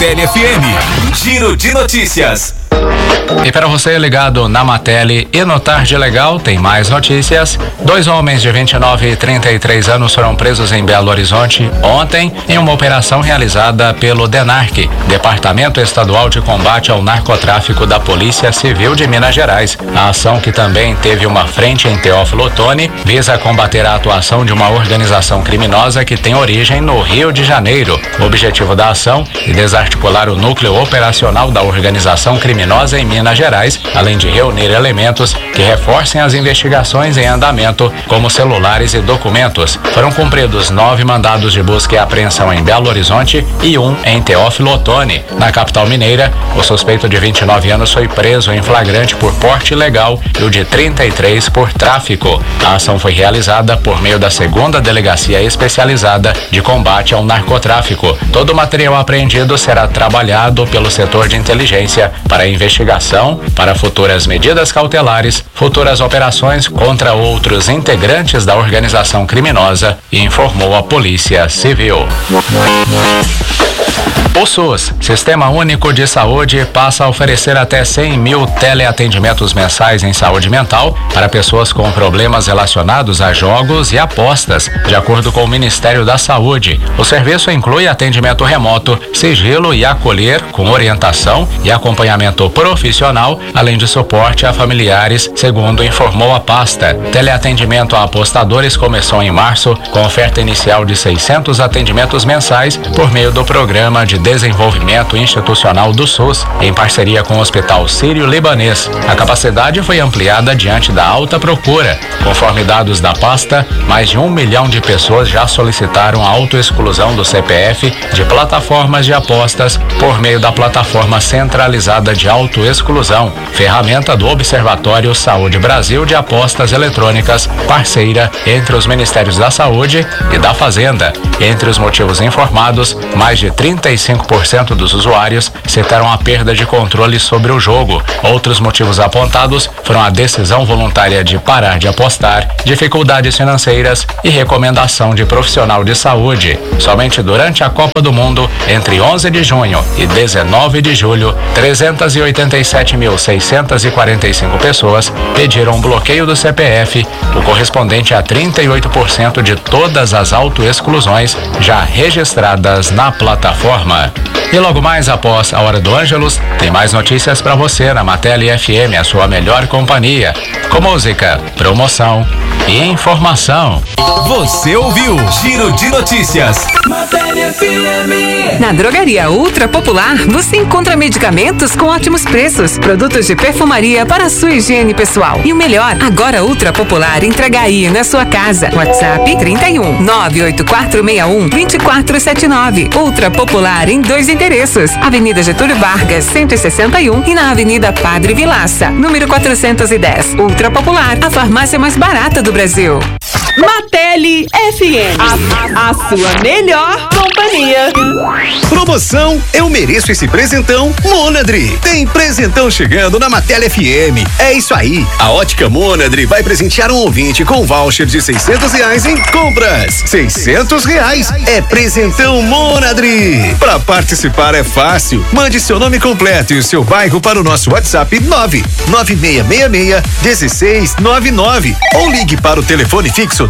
Martelli FM. Giro de notícias. E para você ligado na Martelli e no Tarde Legal, tem mais notícias. 2 homens de 29 e 33 anos foram presos em Belo Horizonte ontem em uma operação realizada pelo DENARC, Departamento Estadual de Combate ao Narcotráfico da Polícia Civil de Minas Gerais. A ação, que também teve uma frente em Teófilo Otoni, visa combater a atuação de uma organização criminosa que tem origem no Rio de Janeiro. O objetivo da ação é desarticular o núcleo operacional da organização criminosa em Minas Gerais, além de reunir elementos que reforcem as investigações em andamento, como celulares e documentos. Foram cumpridos 9 mandados de busca e apreensão em Belo Horizonte e 1 em Teófilo Otoni. Na capital mineira, o suspeito de 29 anos foi preso em flagrante por porte ilegal e o de 33 por tráfico. A ação foi realizada por meio da 2ª Delegacia Especializada de Combate ao Narcotráfico. Todo o material apreendido será trabalhado pelo setor de inteligência para investigação, para futuras medidas cautelares, futuras operações contra outros integrantes da organização criminosa, informou a Polícia Civil. O SUS, Sistema Único de Saúde, passa a oferecer até 100 mil teleatendimentos mensais em saúde mental para pessoas com problemas relacionados a jogos e apostas, de acordo com o Ministério da Saúde. O serviço inclui atendimento remoto, sigilo e acolher com orientação e acompanhamento profissional, além de suporte a familiares, segundo informou a pasta. Teleatendimento a apostadores começou em março, com oferta inicial de 600 atendimentos mensais por meio do Programa de Desenvolvimento Institucional do SUS, em parceria com o Hospital Sírio-Libanês. A capacidade foi ampliada diante da alta procura. Conforme dados da pasta, mais de 1 milhão de pessoas já solicitaram a autoexclusão do CPF de plataformas de apostas por meio da Plataforma Centralizada de Autoexclusão, ferramenta do Observatório Saúde Brasil de Apostas Eletrônicas, parceira entre os Ministérios da Saúde e da Fazenda. Entre os motivos informados, mais de 35% dos usuários citaram a perda de controle sobre o jogo. Outros motivos apontados foram a decisão voluntária de parar de apostar, dificuldades financeiras e recomendação de profissional de saúde. Somente durante a Copa do Mundo, entre 11 de junho e 19 de julho, 387.645 pessoas pediram bloqueio do CPF, o correspondente a 38% de todas as autoexclusões já registradas na plataforma. E logo mais após a Hora do Ângelus, tem mais notícias para você na Martelli FM, a sua melhor companhia, com música, promoção e informação. Você ouviu Giro de Notícias. Martelli FM. Na Drogaria Ultra Popular, você encontra medicamentos com ótimos preços, produtos de perfumaria para a sua higiene pessoal. E o melhor, agora Ultra Popular entrega aí na sua casa. WhatsApp 31 98461 2479. Ultra Popular em 2 endereços: Avenida Getúlio Vargas, 161, e na Avenida Padre Vilaça, número 410. Ultra Popular, a farmácia mais barata do Brasil. Martelli FM, a sua melhor companhia. Promoção Eu Mereço Esse Presentão Monadri. Tem presentão chegando na Martelli FM. É isso aí. A Ótica Monadri vai presentear um ouvinte com voucher de R$600 em compras. R$600 é presentão Monadri. Para participar é fácil. Mande seu nome completo e o seu bairro para o nosso WhatsApp 99666-1699 ou ligue para o telefone fixo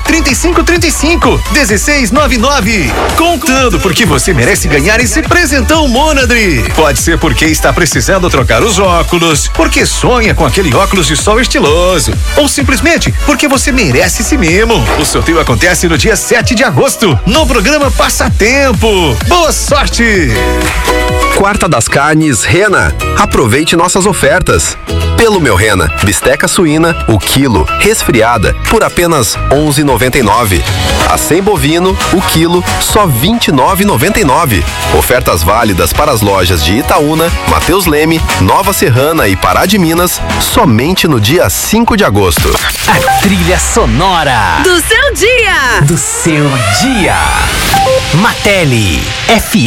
3535-1699. Contando porque você merece ganhar esse presentão Monadri. Pode ser porque está precisando trocar os óculos, porque sonha com aquele óculos de sol estiloso, ou simplesmente porque você merece esse mimo. O sorteio acontece no dia 7 de agosto, no programa Passatempo. Boa sorte! Quarta das Carnes Rena. Aproveite nossas ofertas. Pelo Meu Rena, bisteca suína, o quilo, resfriada, por apenas R$11,99. Acém bovino, o quilo, só R$29,99. Ofertas válidas para as lojas de Itaúna, Mateus Leme, Nova Serrana e Pará de Minas, somente no dia 5 de agosto. A trilha sonora Do seu dia. do seu dia. Martelli FM.